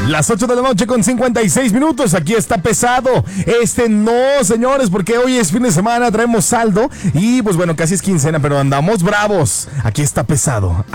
Las 8 de la noche con 56 minutos. Aquí está pesado. No, señores, porque hoy es fin de semana, traemos saldo. Y pues bueno, casi es quincena, pero andamos bravos. Aquí está pesado.